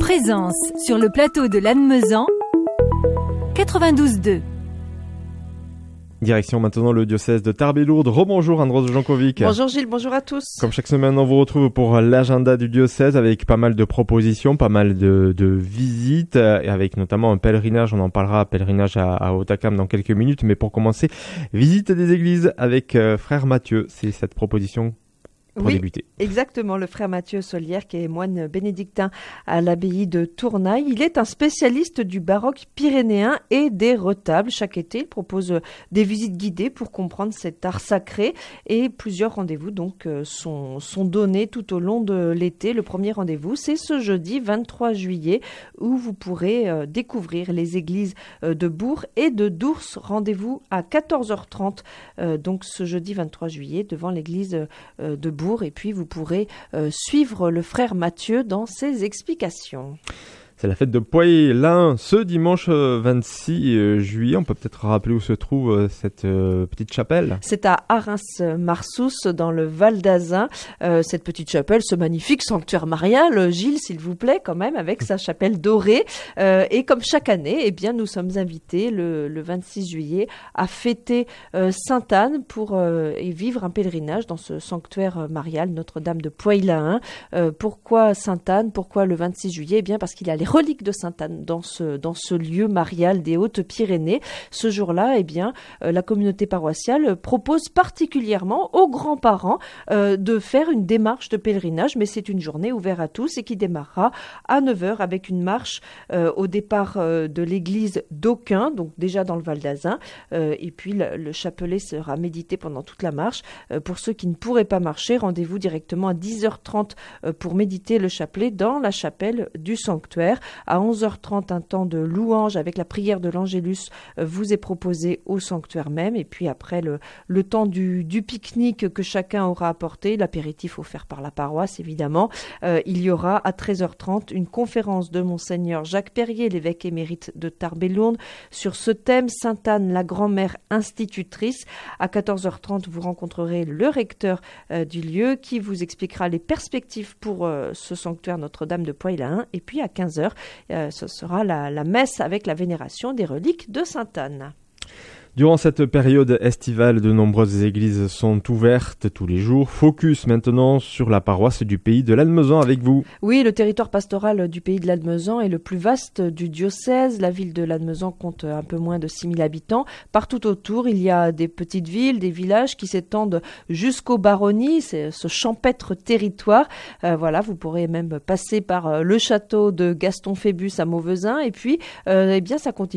Présence sur le plateau de Lannemezan, 92.2. Direction maintenant le diocèse de Tarbes-et-Lourdes. Rebonjour Andros Jankovic. Bonjour Gilles, bonjour à tous. Comme chaque semaine, on vous retrouve pour l'agenda du diocèse avec pas mal de propositions, pas mal de visites, et avec notamment un pèlerinage. On en parlera, pèlerinage à Hautacam dans quelques minutes. Mais pour commencer, visite des églises avec frère Mathieu. C'est cette proposition pour débuter. Exactement, le frère Mathieu Solière, qui est moine bénédictin à l'abbaye de Tournaille. Il est un spécialiste du baroque pyrénéen et des retables. Chaque été, il propose des visites guidées pour comprendre cet art sacré, et plusieurs rendez-vous donc sont donnés tout au long de l'été. Le premier rendez-vous, c'est ce jeudi 23 juillet où vous pourrez découvrir les églises de Bourg et de Dours. Rendez-vous à 14h30, donc ce jeudi 23 juillet devant l'église de Bourg. Et puis vous pourrez suivre le frère Mathieu dans ses explications. C'est la fête de Poix-l'Ain ce dimanche 26 juillet. On peut peut-être rappeler où se trouve cette petite chapelle. C'est à Arins-Marsous, dans le Val d'Azun. Cette petite chapelle, ce magnifique sanctuaire marial, Gilles, s'il vous plaît, quand même, avec sa chapelle dorée. Et comme chaque année, eh bien, nous sommes invités le 26 juillet à fêter Sainte-Anne et vivre un pèlerinage dans ce sanctuaire marial Notre-Dame de Poix-l'Ain. Pourquoi Sainte-Anne? Pourquoi le 26 juillet? Eh bien, parce qu'il y a les reliques de Sainte-Anne dans ce lieu marial des Hautes-Pyrénées. Ce jour-là, eh bien, la communauté paroissiale propose particulièrement aux grands-parents de faire une démarche de pèlerinage, mais c'est une journée ouverte à tous et qui démarrera à 9h avec une marche au départ de l'église d'Aucun, donc déjà dans le Val d'Azun, et puis le chapelet sera médité pendant toute la marche. Pour ceux qui ne pourraient pas marcher, rendez-vous directement à 10h30 pour méditer le chapelet dans la chapelle du sanctuaire. À 11h30, un temps de louange avec la prière de l'Angélus vous est proposé au sanctuaire même. Et puis après, le temps du pique-nique que chacun aura apporté, l'apéritif offert par la paroisse évidemment, il y aura à 13h30 une conférence de Monseigneur Jacques Perrier, l'évêque émérite de Tarbes-et-Lourdes, sur ce thème, Sainte-Anne, la grand-mère institutrice. À 14h30, vous rencontrerez le recteur du lieu qui vous expliquera les perspectives pour ce sanctuaire Notre-Dame de Poix-l'Ain. Et puis à 15h, ce sera la messe avec la vénération des reliques de Sainte-Anne. Durant cette période estivale, de nombreuses églises sont ouvertes tous les jours. Focus maintenant sur la paroisse du pays de Lannemezan avec vous. Oui, le territoire pastoral du pays de Lannemezan est le plus vaste du diocèse. La ville de Lannemezan compte un peu moins de 6000 habitants. Partout autour, il y a des petites villes, des villages qui s'étendent jusqu'aux baronnies. C'est ce champêtre territoire. Voilà, vous pourrez même passer par le château de Gaston Phébus à Mauvezin. Et puis, eh bien, ça continue